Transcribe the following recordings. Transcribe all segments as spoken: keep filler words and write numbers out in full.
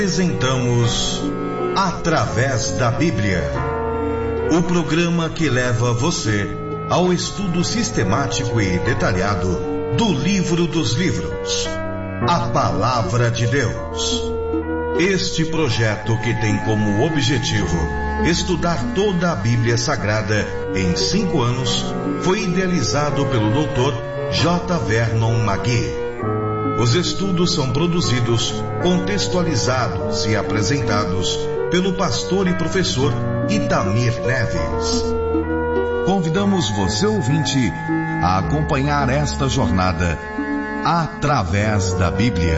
Apresentamos Através da Bíblia, o programa que leva você ao estudo sistemático e detalhado do livro dos livros, a Palavra de Deus. Este projeto, que tem como objetivo estudar toda a Bíblia Sagrada em cinco anos, foi idealizado pelo doutor J. Vernon McGee. Os estudos são produzidos, contextualizados e apresentados pelo pastor e professor Itamir Neves. Convidamos você, ouvinte, a acompanhar esta jornada através da Bíblia.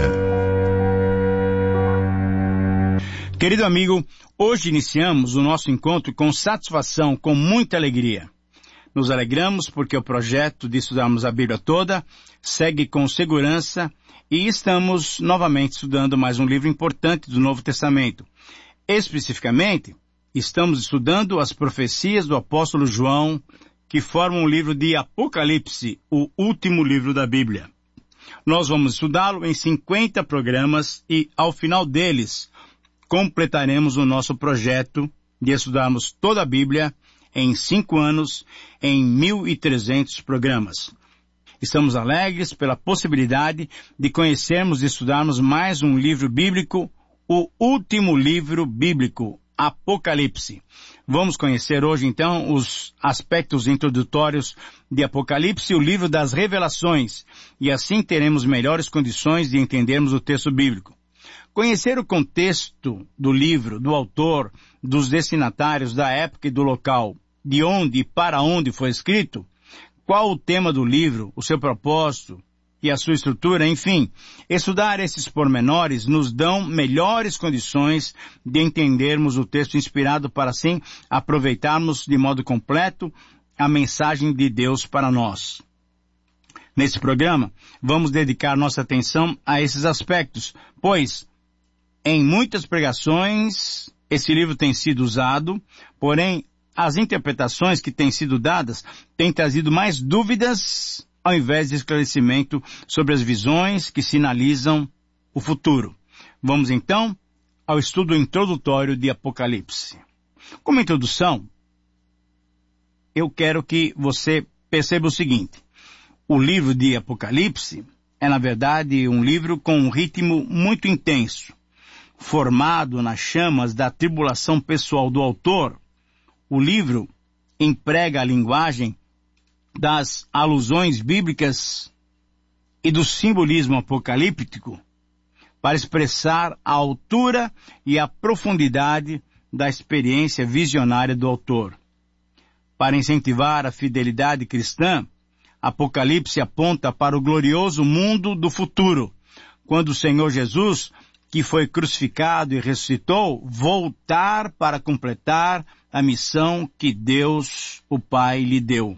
Querido amigo, hoje iniciamos o nosso encontro com satisfação, com muita alegria. Nos alegramos porque o projeto de estudarmos a Bíblia toda segue com segurança e estamos novamente estudando mais um livro importante do Novo Testamento. Especificamente, estamos estudando as profecias do apóstolo João, que formam o livro de Apocalipse, o último livro da Bíblia. Nós vamos estudá-lo em cinquenta programas e, ao final deles, completaremos o nosso projeto de estudarmos toda a Bíblia em cinco anos, em mil e trezentos programas. Estamos alegres pela possibilidade de conhecermos e estudarmos mais um livro bíblico, o último livro bíblico, Apocalipse. Vamos conhecer hoje, então, os aspectos introdutórios de Apocalipse, o livro das revelações, e assim teremos melhores condições de entendermos o texto bíblico. Conhecer o contexto do livro, do autor, dos destinatários, da época e do local, de onde e para onde foi escrito, qual o tema do livro, o seu propósito e a sua estrutura, enfim, estudar esses pormenores nos dão melhores condições de entendermos o texto inspirado para assim aproveitarmos de modo completo a mensagem de Deus para nós. Nesse programa, vamos dedicar nossa atenção a esses aspectos, pois em muitas pregações esse livro tem sido usado, porém as interpretações que têm sido dadas têm trazido mais dúvidas ao invés de esclarecimento sobre as visões que sinalizam o futuro. Vamos então ao estudo introdutório de Apocalipse. Como introdução, eu quero que você perceba o seguinte: o livro de Apocalipse é, na verdade, um livro com um ritmo muito intenso. Formado nas chamas da tribulação pessoal do autor, o livro emprega a linguagem das alusões bíblicas e do simbolismo apocalíptico para expressar a altura e a profundidade da experiência visionária do autor. Para incentivar a fidelidade cristã, Apocalipse aponta para o glorioso mundo do futuro, quando o Senhor Jesus, que foi crucificado e ressuscitou, voltar para completar a missão que Deus, o Pai, lhe deu.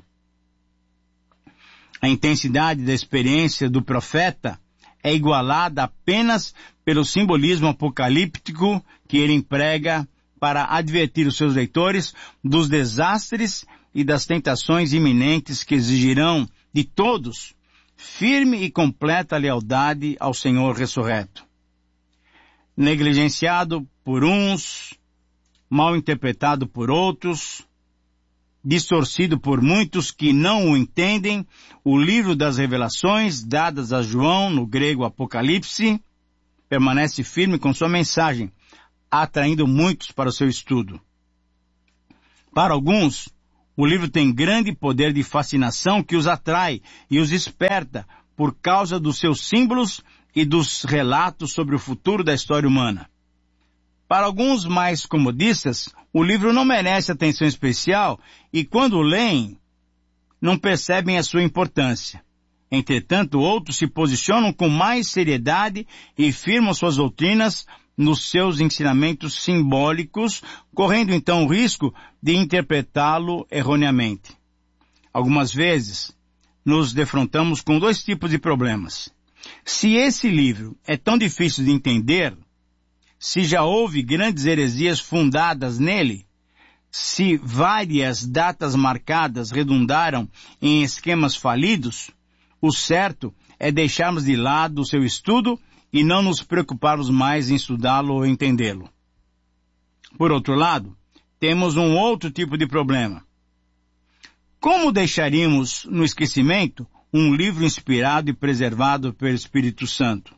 A intensidade da experiência do profeta é igualada apenas pelo simbolismo apocalíptico que ele emprega para advertir os seus leitores dos desastres e das tentações iminentes que exigirão de todos firme e completa lealdade ao Senhor ressurreto. Negligenciado por uns, mal interpretado por outros, distorcido por muitos que não o entendem, o livro das revelações dadas a João, no grego Apocalipse, permanece firme com sua mensagem, atraindo muitos para o seu estudo. Para alguns, o livro tem grande poder de fascinação que os atrai e os esperta por causa dos seus símbolos e dos relatos sobre o futuro da história humana. Para alguns mais comodistas, o livro não merece atenção especial e quando o leem, não percebem a sua importância. Entretanto, outros se posicionam com mais seriedade e firmam suas doutrinas nos seus ensinamentos simbólicos, correndo então o risco de interpretá-lo erroneamente. Algumas vezes, nos defrontamos com dois tipos de problemas. Se esse livro é tão difícil de entender, se já houve grandes heresias fundadas nele, se várias datas marcadas redundaram em esquemas falidos, o certo é deixarmos de lado o seu estudo e não nos preocuparmos mais em estudá-lo ou entendê-lo. Por outro lado, temos um outro tipo de problema. Como deixaríamos no esquecimento um livro inspirado e preservado pelo Espírito Santo?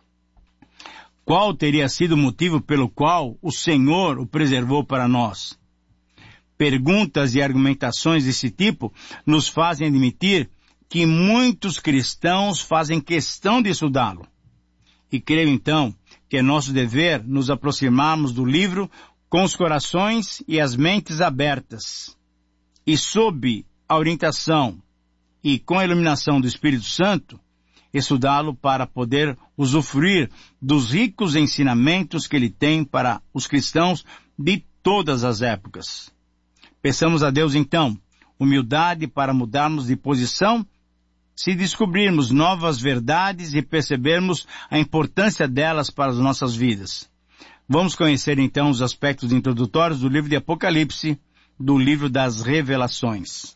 Qual teria sido o motivo pelo qual o Senhor o preservou para nós? Perguntas e argumentações desse tipo nos fazem admitir que muitos cristãos fazem questão de estudá-lo. E creio então que é nosso dever nos aproximarmos do livro com os corações e as mentes abertas, e sob a orientação e com a iluminação do Espírito Santo, estudá-lo para poder usufruir dos ricos ensinamentos que ele tem para os cristãos de todas as épocas. Peçamos a Deus então humildade para mudarmos de posição se descobrirmos novas verdades e percebermos a importância delas para as nossas vidas. Vamos conhecer então os aspectos introdutórios do livro de Apocalipse, do livro das Revelações.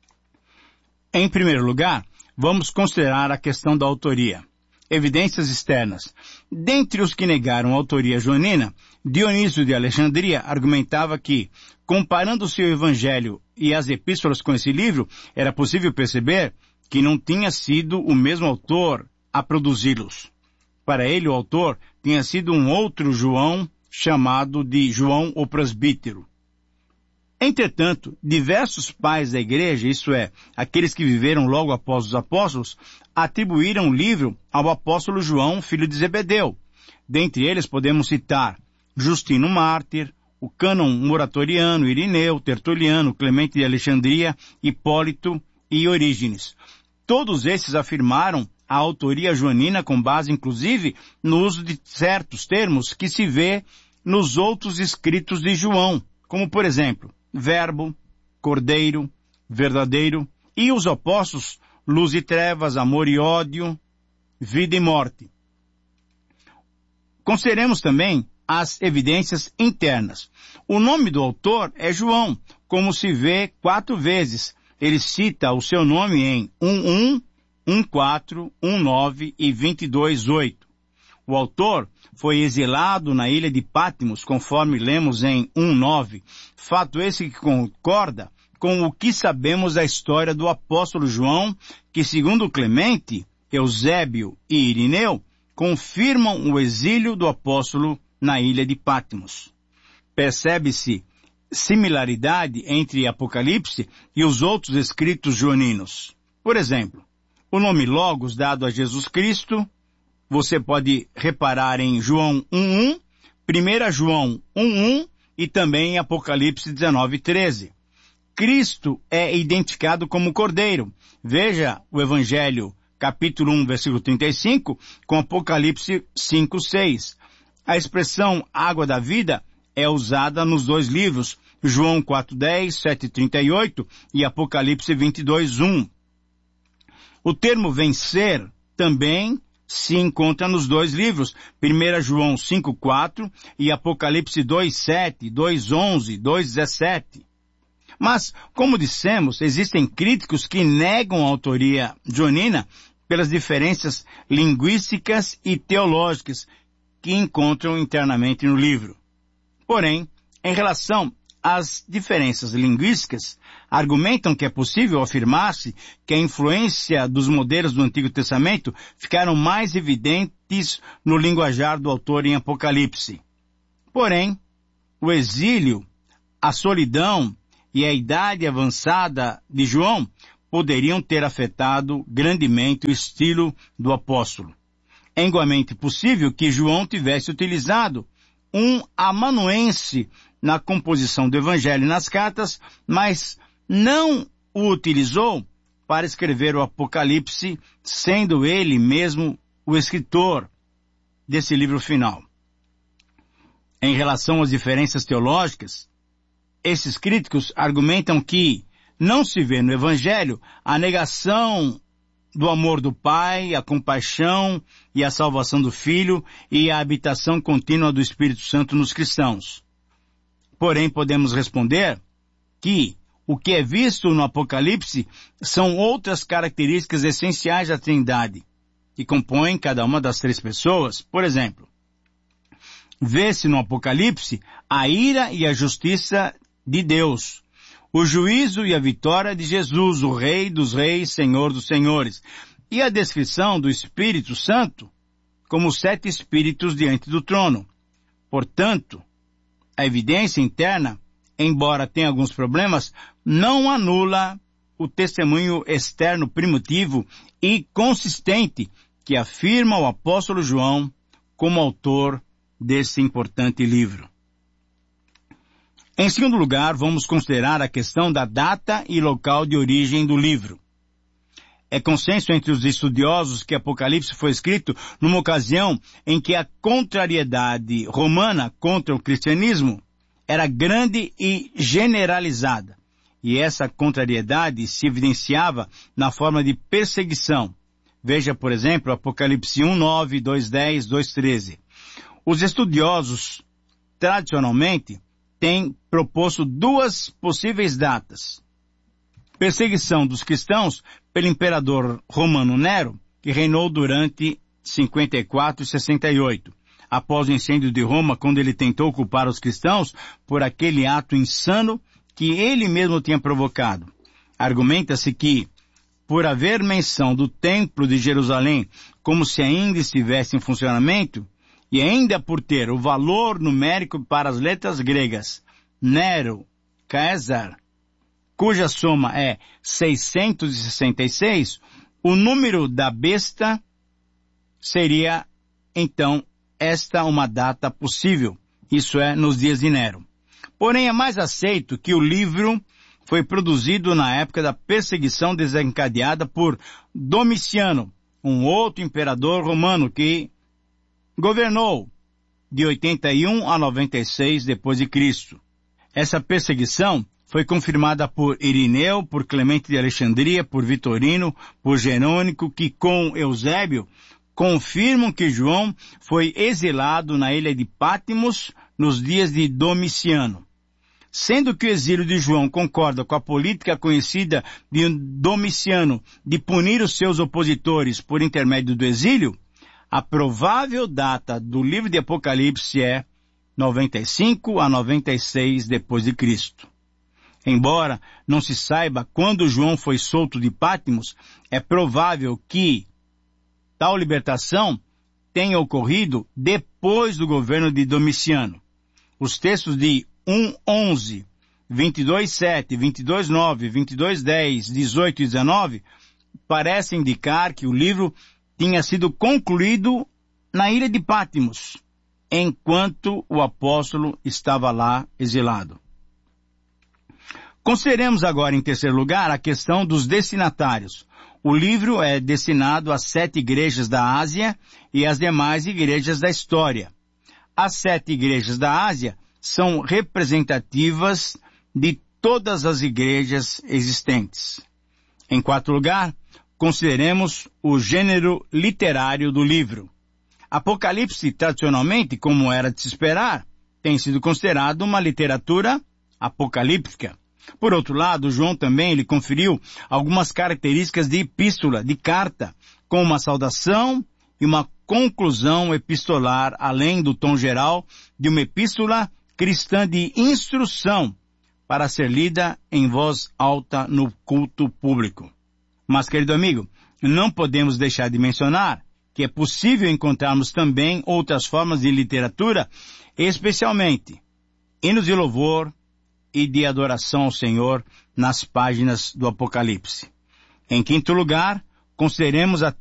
Em primeiro lugar, vamos considerar a questão da autoria. Evidências externas. Dentre os que negaram a autoria joanina, Dionísio de Alexandria argumentava que, comparando o seu evangelho e as epístolas com esse livro, era possível perceber que não tinha sido o mesmo autor a produzi-los. Para ele, o autor tinha sido um outro João, chamado de João o Presbítero. Entretanto, diversos pais da igreja, isto é, aqueles que viveram logo após os apóstolos, atribuíram o livro ao apóstolo João, filho de Zebedeu. Dentre eles podemos citar Justino Mártir, o cânon moratoriano, Irineu, Tertuliano, Clemente de Alexandria, Hipólito e Orígenes. Todos esses afirmaram a autoria joanina com base, inclusive, no uso de certos termos que se vê nos outros escritos de João, como, por exemplo, verbo, cordeiro, verdadeiro, e os opostos, luz e trevas, amor e ódio, vida e morte. Consideremos também as evidências internas. O nome do autor é João, como se vê quatro vezes. Ele cita o seu nome em um um, quatro, nove e vinte e dois, oito. O autor foi exilado na ilha de Patmos, conforme lemos em um nove. Fato esse que concorda com o que sabemos da história do apóstolo João, que segundo Clemente, Eusébio e Irineu, confirmam o exílio do apóstolo na ilha de Patmos. Percebe-se similaridade entre Apocalipse e os outros escritos joaninos. Por exemplo, o nome Logos dado a Jesus Cristo, você pode reparar em João um um, primeiro João um um e também em Apocalipse dezenove, treze. Cristo é identificado como Cordeiro. Veja o Evangelho, capítulo um, versículo trinta e cinco, com Apocalipse cinco, seis. A expressão água da vida é usada nos dois livros, João quatro, dez, sete, trinta e oito e Apocalipse vinte e dois, um. O termo vencer também se encontra nos dois livros, primeiro João cinco, quatro e Apocalipse dois, sete, dois, onze, dois, dezessete. Mas, como dissemos, existem críticos que negam a autoria joanina pelas diferenças linguísticas e teológicas que encontram internamente no livro. Porém, em relação às diferenças linguísticas, argumentam que é possível afirmar-se que a influência dos modelos do Antigo Testamento ficaram mais evidentes no linguajar do autor em Apocalipse. Porém, o exílio, a solidão e a idade avançada de João poderiam ter afetado grandemente o estilo do apóstolo. É igualmente possível que João tivesse utilizado um amanuense na composição do Evangelho e nas cartas, mas não o utilizou para escrever o Apocalipse, sendo ele mesmo o escritor desse livro final. Em relação às diferenças teológicas, esses críticos argumentam que não se vê no Evangelho a negação do amor do Pai, a compaixão e a salvação do Filho e a habitação contínua do Espírito Santo nos cristãos. Porém, podemos responder que o que é visto no Apocalipse são outras características essenciais da Trindade. que compõem cada uma das três pessoas. Por exemplo, vê-se no Apocalipse a ira e a justiça de Deus, o juízo e a vitória de Jesus, o Rei dos Reis, Senhor dos Senhores, e a descrição do Espírito Santo como sete espíritos diante do trono. Portanto, a evidência interna, embora tenha alguns problemas, não anula o testemunho externo primitivo e consistente que afirma o apóstolo João como autor desse importante livro. Em segundo lugar, vamos considerar a questão da data e local de origem do livro. É consenso entre os estudiosos que Apocalipse foi escrito numa ocasião em que a contrariedade romana contra o cristianismo era grande e generalizada. E essa contrariedade se evidenciava na forma de perseguição. Veja, por exemplo, Apocalipse um, nove, dois, dez, dois, treze. Os estudiosos, tradicionalmente, têm proposto duas possíveis datas. Perseguição dos cristãos pelo imperador romano Nero, que reinou durante cinquenta e quatro e sessenta e oito, após o incêndio de Roma, quando ele tentou culpar os cristãos por aquele ato insano que ele mesmo tinha provocado. Argumenta-se que, por haver menção do Templo de Jerusalém como se ainda estivesse em funcionamento, e ainda por ter o valor numérico para as letras gregas, Nero, César, cuja soma é seiscentos e sessenta e seis, o número da besta seria, então, esta uma data possível, isso é, nos dias de Nero. Porém, é mais aceito que o livro foi produzido na época da perseguição desencadeada por Domiciano, um outro imperador romano que governou de oitenta e um a noventa e seis depois de Cristo. Essa perseguição foi confirmada por Irineu, por Clemente de Alexandria, por Vitorino, por Jerônico, que com Eusébio confirmam que João foi exilado na ilha de Patmos nos dias de Domiciano. Sendo que o exílio de João concorda com a política conhecida de Domiciano de punir os seus opositores por intermédio do exílio, a provável data do livro de Apocalipse é noventa e cinco a noventa e seis depois de Cristo. Embora não se saiba quando João foi solto de Patmos, é provável que tal libertação tenha ocorrido depois do governo de Domiciano. Os textos de um, onze, vinte e dois, sete, vinte e dois, nove, vinte e dois, dez, dezoito e dezenove parecem indicar que o livro tinha sido concluído na ilha de Patmos, enquanto o apóstolo estava lá exilado. Consideremos agora, em terceiro lugar, a questão dos destinatários. O livro é destinado às sete igrejas da Ásia e às demais igrejas da história. As sete igrejas da Ásia são representativas de todas as igrejas existentes. Em quarto lugar, consideremos o gênero literário do livro. Apocalipse, tradicionalmente, como era de se esperar, tem sido considerado uma literatura apocalíptica. Por outro lado, João também lhe conferiu algumas características de epístola, de carta, com uma saudação e uma conclusão epistolar, além do tom geral de uma epístola cristã de instrução para ser lida em voz alta no culto público. Mas, querido amigo, não podemos deixar de mencionar que é possível encontrarmos também outras formas de literatura, especialmente hinos de louvor e de adoração ao Senhor nas páginas do Apocalipse. Em quinto lugar, consideremos a